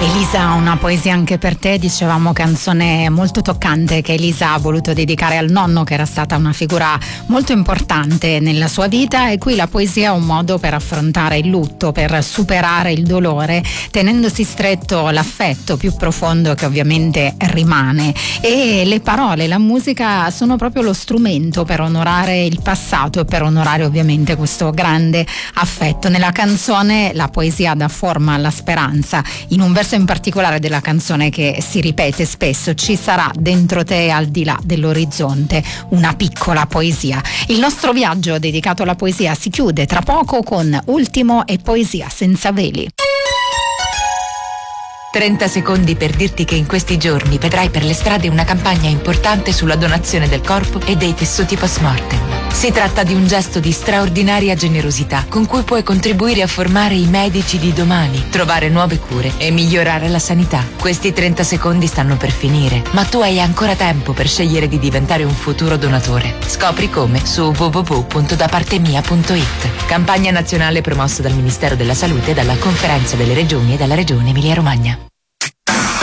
Elisa, una poesia anche per te, dicevamo, canzone molto toccante che Elisa ha voluto dedicare al nonno, che era stata una figura molto importante nella sua vita, e qui la poesia è un modo per affrontare il lutto, per superare il dolore, tenendosi stretto l'affetto più profondo che ovviamente rimane, e le parole, la musica sono proprio lo strumento per onorare il passato e per onorare ovviamente questo grande affetto. Nella canzone la poesia dà forma alla speranza, in un verso in particolare della canzone che si ripete spesso: ci sarà dentro te, al di là dell'orizzonte, una piccola poesia. Il nostro viaggio dedicato alla poesia si chiude tra poco con Ultimo e Poesia senza veli. 30 secondi per dirti che in questi giorni vedrai per le strade una campagna importante sulla donazione del corpo e dei tessuti post mortem. Si tratta di un gesto di straordinaria generosità con cui puoi contribuire a formare i medici di domani, trovare nuove cure e migliorare la sanità. Questi 30 secondi stanno per finire, ma tu hai ancora tempo per scegliere di diventare un futuro donatore. Scopri come su www.dapartemia.it. Campagna nazionale promossa dal Ministero della Salute, dalla Conferenza delle Regioni e dalla Regione Emilia-Romagna.